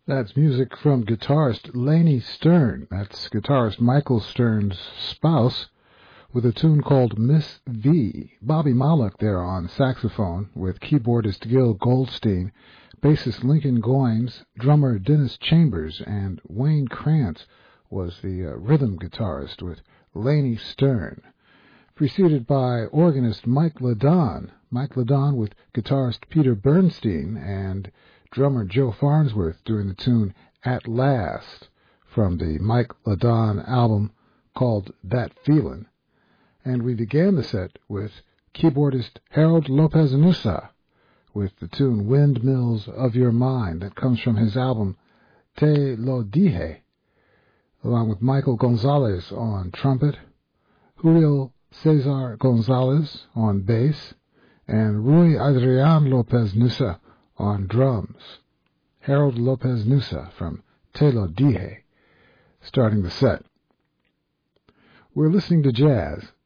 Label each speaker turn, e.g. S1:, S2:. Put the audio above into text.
S1: That's music from guitarist Laney Stern. That's guitarist Michael Stern's spouse, with a tune called Miss V. Bobby Malek there on saxophone, with keyboardist Gil Goldstein, bassist Lincoln Goines, drummer Dennis Chambers, and Wayne Krantz was the rhythm guitarist with Laney Stern. Preceded by organist Mike Ladon. Mike Ladon with guitarist Peter Bernstein and drummer Joe Farnsworth doing the tune At Last from the Mike Ladon album called That Feelin'. And we began the set with keyboardist Harold Lopez Nussa with the tune Windmills of Your Mind. That comes from his album Te Lo Dije, along with Michael Gonzalez on trumpet, Julio Cesar Gonzalez on bass, and Rui Adrian Lopez Nussa on drums. Harold Lopez Nussa from Te Lo Dije starting the set. We're listening to jazz,